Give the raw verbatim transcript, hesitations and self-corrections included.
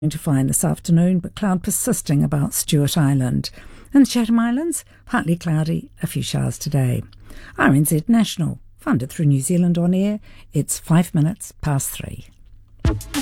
to find this afternoon, but cloud persisting about Stewart Island. And the Chatham Islands, partly cloudy, a few showers today. R N Z National, funded through New Zealand On Air, it's five minutes past three.